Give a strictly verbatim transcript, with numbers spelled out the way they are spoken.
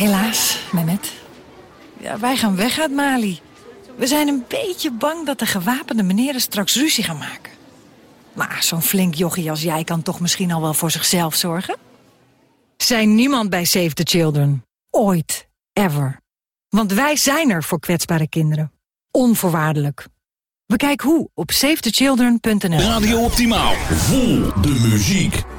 Helaas, Mehmet. Ja, wij gaan weg uit Mali. We zijn een beetje bang dat de gewapende meneren straks ruzie gaan maken. Maar zo'n flink jochie als jij kan toch misschien al wel voor zichzelf zorgen? Zijn niemand bij Save the Children. Ooit. Ever. Want wij zijn er voor kwetsbare kinderen. Onvoorwaardelijk. Bekijk hoe op save the children punt n l. Radio Optimaal. Voel de muziek.